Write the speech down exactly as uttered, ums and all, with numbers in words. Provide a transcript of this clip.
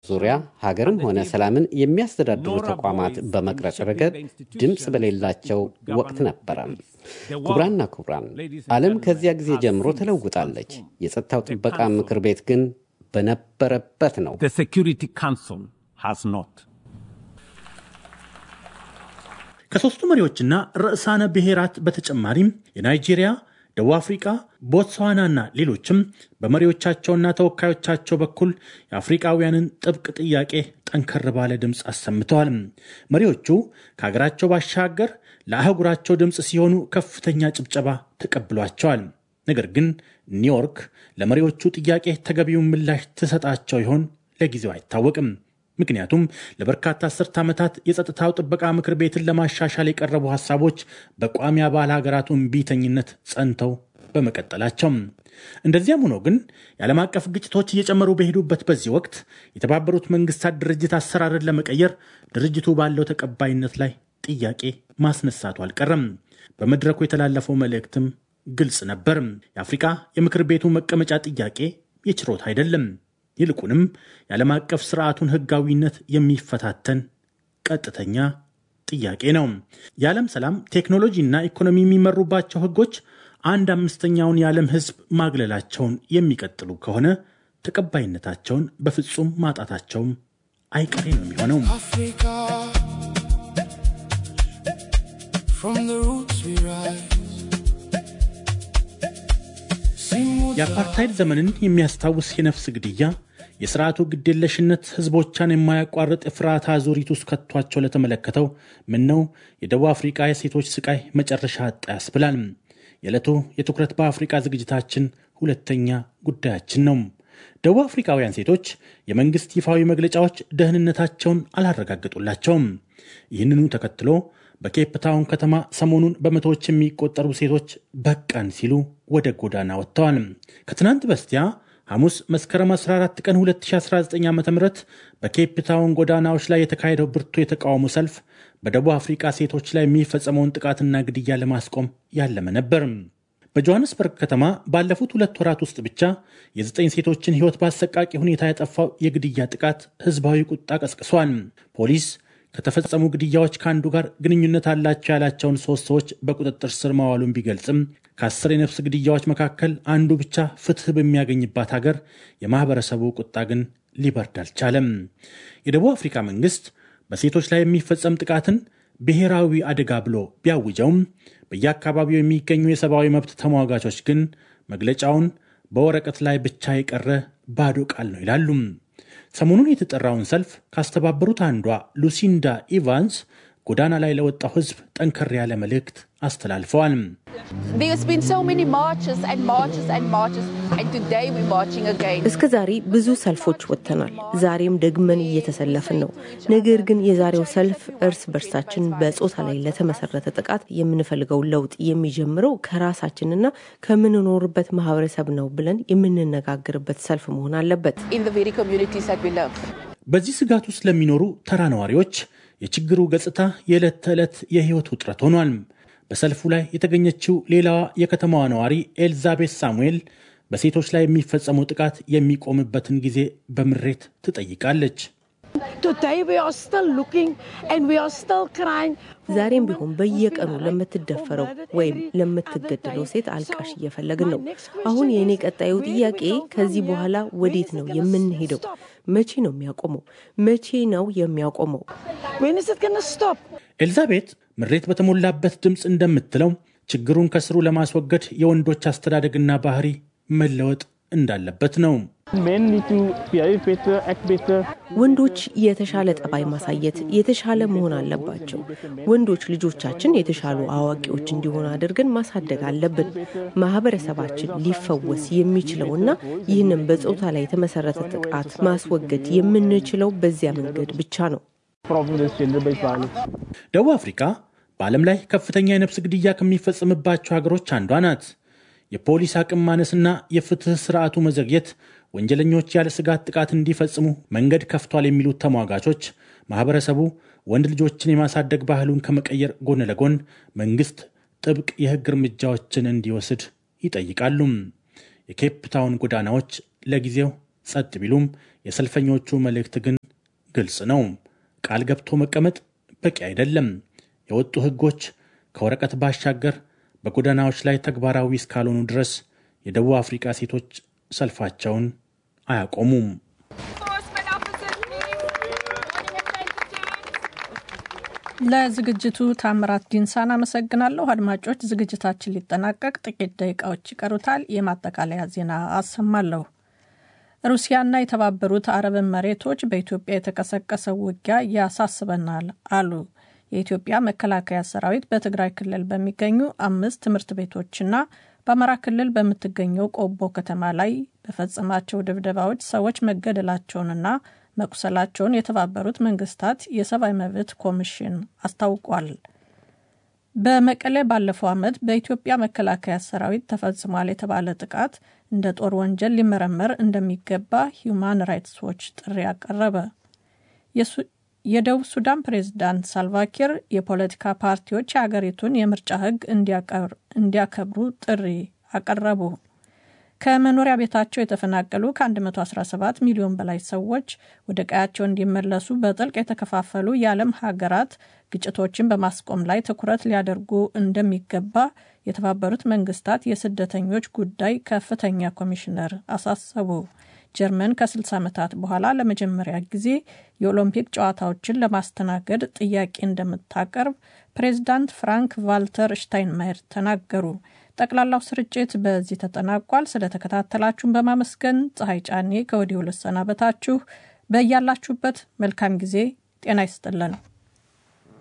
ዙሪያ ሀገርም ሆነ ሰላምን የሚያስተዳድሩ ተቋማት በመቅረጽ ረገድ ድምጽ በሌላቸው ወቅት ነበር። ኩብራና ኩብራን ዓለም ከዚያ ጊዜ ጀምሮ ተለውጣለች። የጸጥታው ጥበቃ ምክር ቤት ግን በነበረበት ነው። The Security Council has not. ከሶስቱ መሪዎችና ርዕሳነ ብሔራት በተጨማሪም የናይጄሪያ፣ ደቡብ አፍሪካ፣ ቦትስዋናና ሌሎችም በመሪዎቻቸውና ተወካዮቻቸው በኩል የአፍሪካውያንን ጥብቅ ጥያቄ ጠንከር ባለ ድምፅ አሰምተዋል። መሪዎቹ ከሀገራቸው ባሻገር ለአህጉራቸው ድምፅ ሲሆኑ ከፍተኛ ጭብጨባ ተቀብሏቸዋል። ነገር ግን ኒውዮርክ ለመሪዎቹ ጥያቄ ተገቢውን ምላሽ ትሰጣቸው ይሆን? ለጊዜው አይታወቅም። ምክንያቱም ለበርካታ አስርት ዓመታት የጸጥታው ጥበቃ ምክር ቤትን ለማሻሻል የቀረቡ ሐሳቦች በቋሚ አባል ሀገራቱ እምቢተኝነት ጸንተው በመቀጠላቸው። እንደዚያም ሆኖ ግን የዓለም አቀፍ ግጭቶች እየጨመሩ በሄዱበት በዚህ ወቅት የተባበሩት መንግስታት ድርጅት አሰራርን ለመቀየር ድርጅቱ ባለው ተቀባይነት ላይ ጥያቄ ማስነሳቱ አልቀረም። በመድረኩ የተላለፈው መልእክትም ግልጽ ነበር። የአፍሪካ የምክር ቤቱ መቀመጫ ጥያቄ የችሮት አይደለም። ይልቁንም የዓለም አቀፍ ስርዓቱን ህጋዊነት የሚፈታተን ቀጥተኛ ጥያቄ ነው። የዓለም ሰላም፣ ቴክኖሎጂና ኢኮኖሚ የሚመሩባቸው ህጎች አንድ አምስተኛውን የዓለም ህዝብ ማግለላቸውን የሚቀጥሉ ከሆነ ተቀባይነታቸውን በፍጹም ማጣታቸውም አይቀሬ ነው የሚሆነው። የአፓርታይድ ዘመንን የሚያስታውስ የነፍስ ግድያ፣ የሥርዓቱ ግዴለሽነት ህዝቦቻን የማያቋርጥ ፍርሃት አዙሪት ውስጥ ከቷቸው ለተመለከተው ምን ነው የደቡብ አፍሪካ የሴቶች ስቃይ መጨረሻ አጣ ያስብላል። የዕለቱ የትኩረት በአፍሪካ ዝግጅታችን ሁለተኛ ጉዳያችን ነው። ደቡብ አፍሪካውያን ሴቶች የመንግስት ይፋዊ መግለጫዎች ደህንነታቸውን አላረጋገጡላቸውም። ይህንኑ ተከትሎ በኬፕ ታውን ከተማ ሰሞኑን በመቶዎች የሚቆጠሩ ሴቶች በቃን ሲሉ ወደ ጎዳና ወጥተዋል። ከትናንት በስቲያ ሐሙስ መስከረም አስራ አራት ቀን ሁለት ሺህ አስራ ዘጠኝ ዓ.ም በኬፕ ታውን ጎዳናዎች ላይ የተካሄደው ብርቱ የተቃውሞ ሰልፍ በደቡብ አፍሪካ ሴቶች ላይ የሚፈጸመውን ጥቃትና ግድያ ለማስቆም ያለመ ነበር። በጆሃንስበርግ ከተማ ባለፉት ሁለት ወራት ውስጥ ብቻ የዘጠኝ ሴቶችን ሕይወት በአሰቃቂ ሁኔታ ያጠፋው የግድያ ጥቃት ህዝባዊ ቁጣ ቀስቅሷል። ፖሊስ ከተፈጸሙ ግድያዎች ከአንዱ ጋር ግንኙነት አላቸው ያላቸውን ሶስት ሰዎች በቁጥጥር ስር ማዋሉን ቢገልጽም ከአስር የነፍስ ግድያዎች መካከል አንዱ ብቻ ፍትህ በሚያገኝባት ሀገር የማህበረሰቡ ቁጣ ግን ሊበርድ አልቻለም። የደቡብ አፍሪካ መንግስት በሴቶች ላይ የሚፈጸም ጥቃትን ብሔራዊ አደጋ ብሎ ቢያውጀውም በየአካባቢው የሚገኙ የሰብአዊ መብት ተሟጋቾች ግን መግለጫውን በወረቀት ላይ ብቻ የቀረ ባዶ ቃል ነው ይላሉ። ሰሞኑን የተጠራውን ሰልፍ ካስተባበሩት አንዷ ሉሲንዳ ኢቫንስ ጎዳና ላይ ለወጣው ህዝብ ጠንከር ያለ መልእክት አስተላልፈዋል። እስከዛሬ ብዙ ሰልፎች ወጥተናል። ዛሬም ደግመን እየተሰለፍን ነው። ነገር ግን የዛሬው ሰልፍ እርስ በርሳችን በጾታ ላይ ለተመሰረተ ጥቃት የምንፈልገው ለውጥ የሚጀምረው ከራሳችንና ከምንኖርበት ማህበረሰብ ነው ብለን የምንነጋገርበት ሰልፍ መሆን አለበት። በዚህ ስጋት ውስጥ ለሚኖሩ ተራ ነዋሪዎች የችግሩ ገጽታ የዕለት ተዕለት የህይወት ውጥረት ሆኗል። በሰልፉ ላይ የተገኘችው ሌላዋ የከተማዋ ነዋሪ ኤልዛቤት ሳሙኤል በሴቶች ላይ የሚፈጸመው ጥቃት የሚቆምበትን ጊዜ በምሬት ትጠይቃለች። ዛሬም ቢሆን በየቀኑ ለምትደፈረው ወይም ለምትገደለው ሴት አልቃሽ እየፈለግን ነው። አሁን የኔ ቀጣዩ ጥያቄ ከዚህ በኋላ ወዴት ነው የምንሄደው? መቼ ነው የሚያቆመው? መቼ ነው የሚያቆመው? ኤልዛቤት ምሬት በተሞላበት ድምፅ እንደምትለው ችግሩን ከስሩ ለማስወገድ የወንዶች አስተዳደግና ባህሪ መለወጥ እንዳለበት ነው። ወንዶች የተሻለ ጠባይ ማሳየት፣ የተሻለ መሆን አለባቸው። ወንዶች ልጆቻችን የተሻሉ አዋቂዎች እንዲሆኑ አድርገን ማሳደግ አለብን። ማህበረሰባችን ሊፈወስ የሚችለውና ይህንን በጾታ ላይ የተመሰረተ ጥቃት ማስወገድ የምንችለው በዚያ መንገድ ብቻ ነው። ደቡብ አፍሪካ በዓለም ላይ ከፍተኛ የነፍስ ግድያ ከሚፈጸምባቸው ሀገሮች አንዷ ናት። የፖሊስ አቅም ማነስና የፍትህ ስርዓቱ መዘግየት ወንጀለኞች ያለ ስጋት ጥቃት እንዲፈጽሙ መንገድ ከፍቷል የሚሉት ተሟጋቾች ማህበረሰቡ ወንድ ልጆችን የማሳደግ ባህሉን ከመቀየር ጎን ለጎን መንግስት ጥብቅ የህግ እርምጃዎችን እንዲወስድ ይጠይቃሉ። የኬፕ ታውን ጎዳናዎች ለጊዜው ጸጥ ቢሉም የሰልፈኞቹ መልእክት ግን ግልጽ ነው። ቃል ገብቶ መቀመጥ በቂ አይደለም። የወጡ ሕጎች ከወረቀት ባሻገር በጎዳናዎች ላይ ተግባራዊ እስካልሆኑ ድረስ የደቡብ አፍሪካ ሴቶች ሰልፋቸውን አያቆሙም። ለዝግጅቱ ታምራት ዲንሳን አመሰግናለሁ። አድማጮች፣ ዝግጅታችን ሊጠናቀቅ ጥቂት ደቂቃዎች ይቀሩታል። የማጠቃለያ ዜና አሰማለሁ። ሩሲያና የተባበሩት አረብ ኤሚሬቶች በኢትዮጵያ የተቀሰቀሰው ውጊያ ያሳስበናል አሉ። የኢትዮጵያ መከላከያ ሰራዊት በትግራይ ክልል በሚገኙ አምስት ትምህርት ቤቶችና በአማራ ክልል በምትገኘው ቆቦ ከተማ ላይ በፈጸማቸው ድብደባዎች ሰዎች መገደላቸውንና መቁሰላቸውን የተባበሩት መንግስታት የሰብአዊ መብት ኮሚሽን አስታውቋል። በመቀሌ ባለፈው ዓመት በኢትዮጵያ መከላከያ ሰራዊት ተፈጽሟል የተባለ ጥቃት እንደ ጦር ወንጀል ሊመረመር እንደሚገባ ሂዩማን ራይትስ ዎች ጥሪ አቀረበ። የደቡብ ሱዳን ፕሬዝዳንት ሳልቫኪር የፖለቲካ ፓርቲዎች የሀገሪቱን የምርጫ ሕግ እንዲያከብሩ ጥሪ አቀረቡ። ከመኖሪያ ቤታቸው የተፈናቀሉ ከአንድ መቶ አስራ ሰባት ሚሊዮን በላይ ሰዎች ወደ ቀያቸው እንዲመለሱ በጥልቅ የተከፋፈሉ የዓለም ሀገራት ግጭቶችን በማስቆም ላይ ትኩረት ሊያደርጉ እንደሚገባ የተባበሩት መንግስታት የስደተኞች ጉዳይ ከፍተኛ ኮሚሽነር አሳሰቡ። ጀርመን ከ60 ዓመታት በኋላ ለመጀመሪያ ጊዜ የኦሎምፒክ ጨዋታዎችን ለማስተናገድ ጥያቄ እንደምታቀርብ ፕሬዝዳንት ፍራንክ ቫልተር ሽታይንማየር ተናገሩ። ጠቅላላው ስርጭት በዚህ ተጠናቋል። ስለተከታተላችሁን በማመስገን ፀሐይ ጫኔ ከወዲሁ ልሰናበታችሁ። በያላችሁበት መልካም ጊዜ ጤና ይስጥልን።